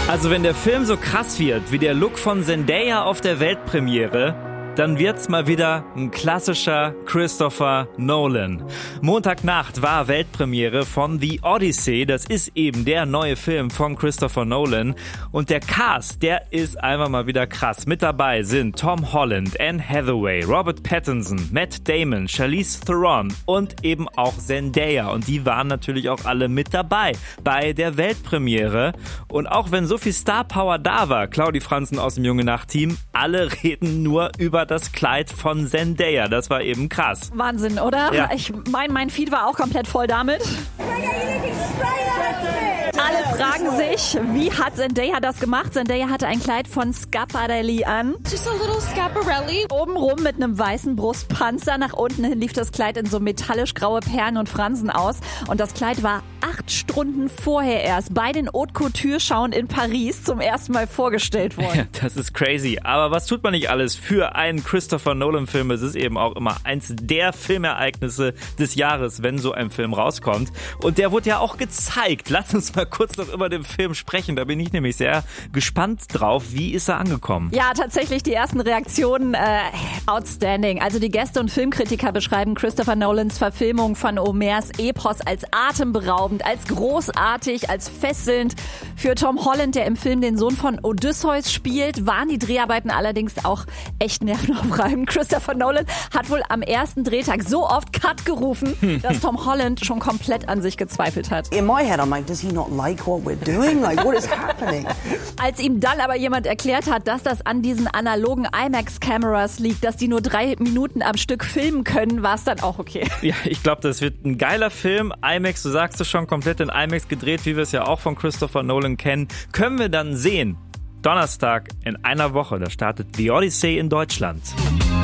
Also wenn der Film so krass wird wie der Look von Zendaya auf der Weltpremiere, dann wird's mal wieder ein klassischer Christopher Nolan. Montagnacht war Weltpremiere von The Odyssey. Das ist eben der neue Film von Christopher Nolan. Und der Cast, der ist einfach mal wieder krass. Mit dabei sind Tom Holland, Anne Hathaway, Robert Pattinson, Matt Damon, Charlize Theron und eben auch Zendaya. Und die waren natürlich auch alle mit dabei bei der Weltpremiere. Und auch wenn so viel Star Power da war, Claudi Franzen aus dem Junge Nacht-Team, alle reden nur über das Kleid von Zendaya. Das war eben krass. Wahnsinn, oder? Ja. Ich meine, mein Feed war auch komplett voll damit. Alle fragen sich, wie hat Zendaya das gemacht? Zendaya hatte ein Kleid von Schiaparelli an. Just a little Schiaparelli. Obenrum mit einem weißen Brustpanzer. Nach unten hin lief das Kleid in so metallisch graue Perlen und Fransen aus. Und das Kleid war 8 Stunden vorher erst bei den Haute Couture-Schauen in Paris zum ersten Mal vorgestellt worden. Ja, das ist crazy. Aber was tut man nicht alles für einen Christopher Nolan-Film? Es ist eben auch immer eins der Filmereignisse des Jahres, wenn so ein Film rauskommt. Und der wurde ja auch gezeigt. Lass uns mal kurz noch über den Film sprechen. Da bin ich nämlich sehr gespannt drauf. Wie ist er angekommen? Ja, tatsächlich die ersten Reaktionen outstanding. Also die Gäste und Filmkritiker beschreiben Christopher Nolans Verfilmung von Homers Epos als atemberaubend, als großartig, als fesselnd. Für Tom Holland, der im Film den Sohn von Odysseus spielt, waren die Dreharbeiten allerdings auch echt nervenaufreibend. Christopher Nolan hat wohl am ersten Drehtag so oft Cut gerufen, dass Tom Holland schon komplett an sich gezweifelt hat. In my head, I'm like, does he not like what we're doing? Like, what is happening? Als ihm dann aber jemand erklärt hat, dass das an diesen analogen IMAX-Cameras liegt, dass die nur 3 Minuten am Stück filmen können, war es dann auch okay. Ja, ich glaube, das wird ein geiler Film. IMAX, du sagst es schon, komplett in IMAX gedreht, wie wir es ja auch von Christopher Nolan kennen. Können wir dann sehen. Donnerstag in einer Woche, da startet The Odyssey in Deutschland.